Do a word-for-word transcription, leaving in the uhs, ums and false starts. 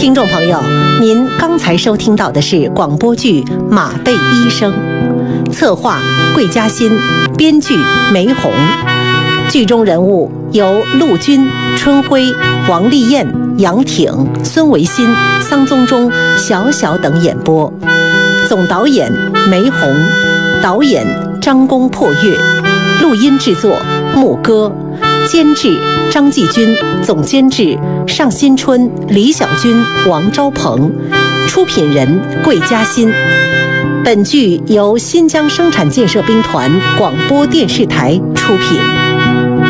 听众朋友，您刚才收听到的是广播剧《马背医生》，策划桂嘉欣，编剧梅红。剧中人物由陆军、春晖、王丽燕、杨挺、孙维新、桑宗忠、小小等演播。总导演梅红，导演张公破月，录音制作牧歌，监制张继军，总监制尚新春、李小军、王昭鹏，出品人桂嘉欣。本剧由新疆生产建设兵团广播电视台出品。